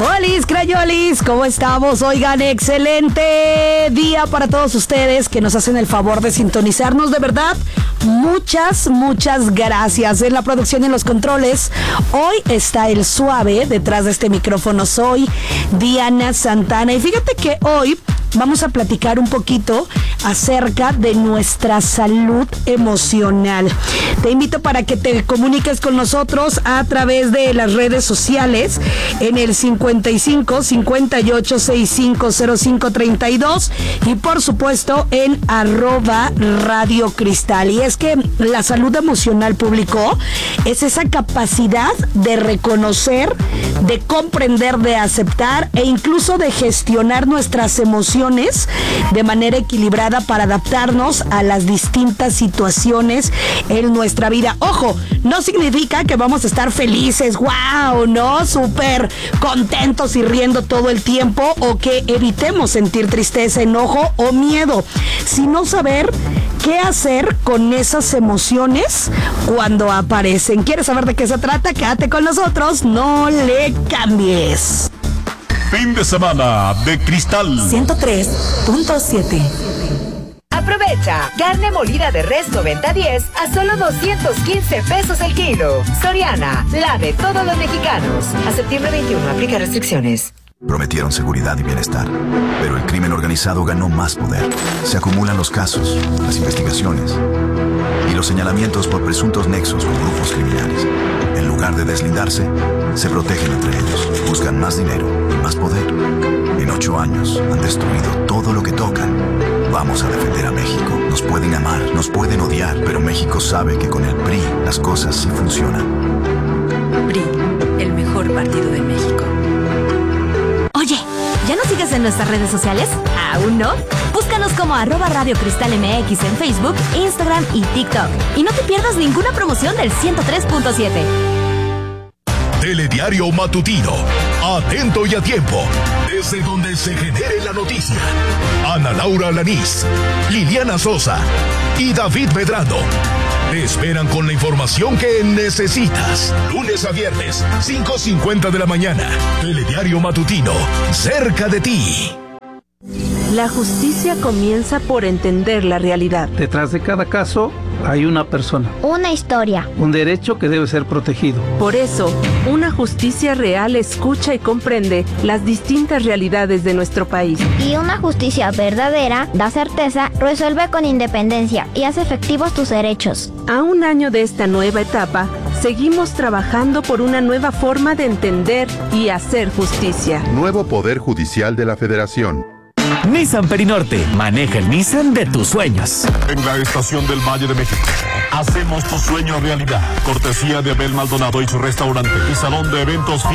Olis, crayolis, ¿cómo estamos? Oigan, excelente día para todos ustedes que nos hacen el favor de sintonizarnos, de verdad. Muchas gracias. En la producción y en los controles, hoy está el suave detrás de este micrófono. Soy Diana Santana y fíjate que hoy vamos a platicar un poquito acerca de nuestra salud emocional. Te invito para que te comuniques con nosotros a través de las redes sociales en el 55 58 65 05 32 y por supuesto en @Radio Cristal. Y es que la salud emocional, público, es esa capacidad de reconocer, de comprender, de aceptar e incluso de gestionar nuestras emociones de manera equilibrada para adaptarnos a las distintas situaciones en nuestra vida. Ojo, no significa que vamos a estar felices, wow, ¿no? Súper contentos y riendo todo el tiempo, o que evitemos sentir tristeza, enojo o miedo, sino saber qué hacer con esas emociones cuando aparecen. ¿Quieres saber de qué se trata? Quédate con nosotros, no le cambies. Fin de semana de Cristal 103.7. Aprovecha, carne molida de res 90-10 a solo 215 pesos el kilo. Soriana, la de todos los mexicanos. A septiembre 21, aplica restricciones. Prometieron seguridad y bienestar, pero el crimen organizado ganó más poder. Se acumulan los casos, las investigaciones y los señalamientos por presuntos nexos con grupos criminales. En lugar de deslindarse, se protegen entre ellos, buscan más dinero y más poder. En 8 años han destruido todo lo que tocan. Vamos a defender a México. Nos pueden amar, nos pueden odiar, pero México sabe que con el PRI las cosas sí funcionan. PRI, el mejor partido de México. Oye, ¿ya nos sigues en nuestras redes sociales? ¿Aún no? Búscanos como @Radio Cristal MX en Facebook, Instagram y TikTok. Y no te pierdas ninguna promoción del 103.7. Telediario Matutino, atento y a tiempo, desde donde se genere la noticia. Ana Laura Alanís, Liliana Sosa y David Medrano te esperan con la información que necesitas. Lunes a viernes, 5:50 de la mañana. Telediario Matutino, cerca de ti. La justicia comienza por entender la realidad. Detrás de cada caso hay una persona. Una historia. Un derecho que debe ser protegido. Por eso, una justicia real escucha y comprende las distintas realidades de nuestro país. Y una justicia verdadera da certeza, resuelve con independencia y hace efectivos tus derechos. A un año de esta nueva etapa, seguimos trabajando por una nueva forma de entender y hacer justicia. Nuevo Poder Judicial de la Federación. Nissan Perinorte, maneja el Nissan de tus sueños. En la estación del Valle de México, hacemos tu sueño realidad. Cortesía de Abel Maldonado y su restaurante y salón de eventos